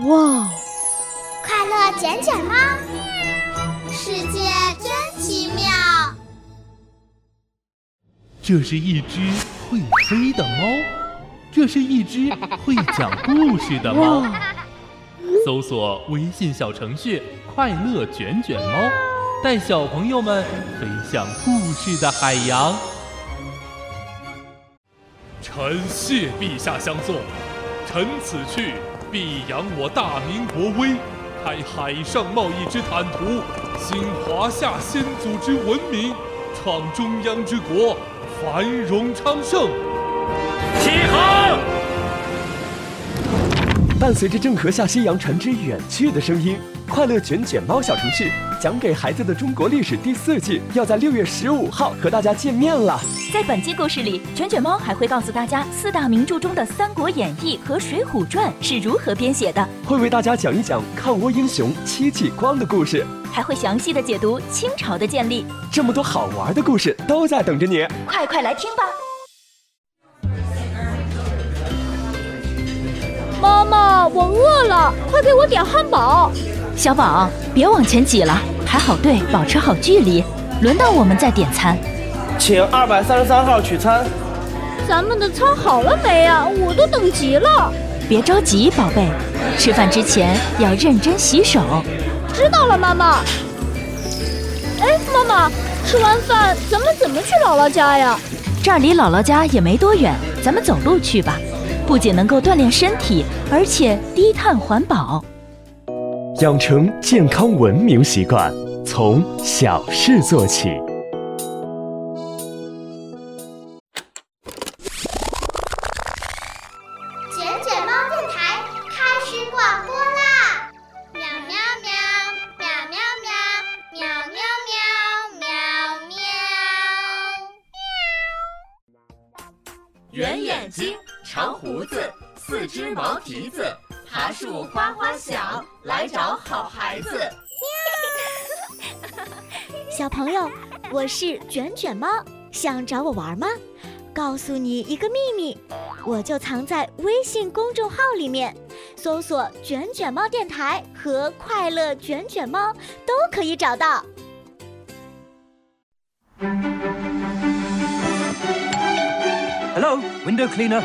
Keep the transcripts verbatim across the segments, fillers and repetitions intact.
哇！ 快乐卷卷猫，世界真奇妙。 这是一只会飞的猫，这是一只会讲故事的猫。搜索微信小程序“快乐卷卷猫”，带小朋友们飞向故事的海洋。臣谢陛下相送，臣此去必扬我大明国威，开海上贸易之坦途，兴华夏先祖之文明，创中央之国，繁荣昌盛。起航！ 伴随着郑和下西洋船只远去的声音，快乐卷卷猫小程序讲给孩子的中国历史第四季要在六月十五号和大家见面了。 在本期故事里，卷卷猫还会告诉大家四大名著中的《三国演义》和《水浒传》是如何编写的， 会为大家讲一讲抗倭英雄戚继光的故事， 还会详细的解读清朝的建立。 这么多好玩的故事都在等着你， 快快来听吧！ 妈妈，我饿了，快给我点汉堡。 小宝，别往前挤了，排好队，保持好距离，轮到我们再点餐。 请二百三十三号取餐。 咱们的餐好了没啊？我都等急了。 别着急，宝贝，吃饭之前要认真洗手。 知道了，妈妈。哎，妈妈，吃完饭咱们怎么去姥姥家呀？ 这儿离姥姥家也没多远，咱们走路去吧。不仅能够锻炼身体，而且低碳环保。 养成健康文明习惯，从小事做起。 卷卷猫电台开始广播啦！喵喵喵，喵喵喵，喵喵喵，喵喵。 圆眼睛，长胡子，四只毛蹄子，爬树哗哗响，来找好孩子。 小朋友，我是卷卷猫，想找我玩吗？告诉你一个秘密，我就藏在微信公众号里面，搜索卷卷猫电台和快乐卷卷猫都可以找到。 Hello, window cleaner.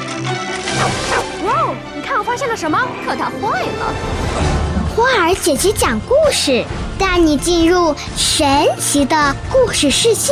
哇，你看我发现了什么？可它坏了。 花儿姐姐讲故事，带你进入神奇的故事世界。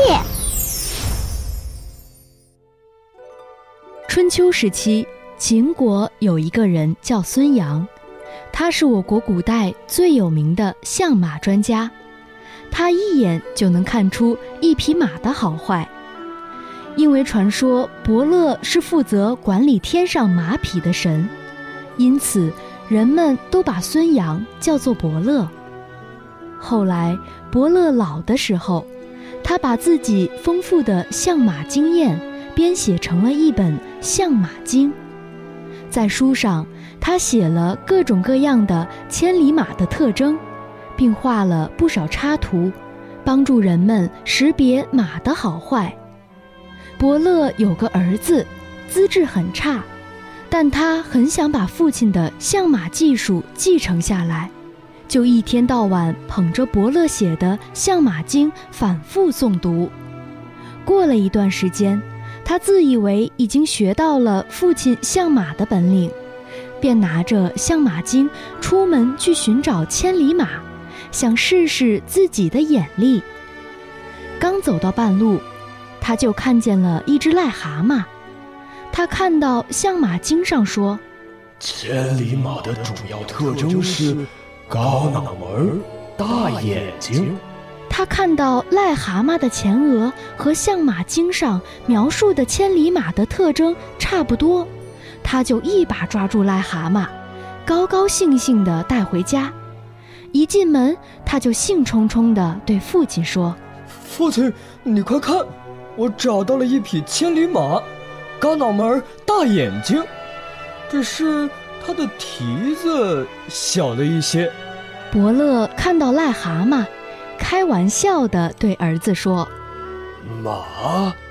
春秋时期，秦国有一个人叫孙阳，他是我国古代最有名的相马专家，他一眼就能看出一匹马的好坏。因为传说伯乐是负责管理天上马匹的神，因此人们都把孙阳叫做伯乐。后来伯乐老的时候，他把自己丰富的相马经验编写成了一本《相马经》。在书上，他写了各种各样的千里马的特征，并画了不少插图，帮助人们识别马的好坏。伯乐有个儿子，资质很差，但他很想把父亲的相马技术继承下来，就一天到晚捧着伯乐写的《相马经》反复诵读。过了一段时间，他自以为已经学到了父亲相马的本领，便拿着《相马经》出门去寻找千里马，想试试自己的眼力。刚走到半路，他就看见了一只癞蛤蟆。他看到《相马经》上说， 千里马的主要特征是高脑门、大眼睛。 他看到癞蛤蟆的前额和《相马经》上描述的千里马的特征差不多，他就一把抓住癞蛤蟆，高高兴兴地带回家。一进门，他就兴冲冲地对父亲说， 父亲，你快看，我找到了一匹千里马，高脑门，大眼睛，只是它的蹄子小了一些。 伯乐看到癞蛤蟆，开玩笑地对儿子说， 马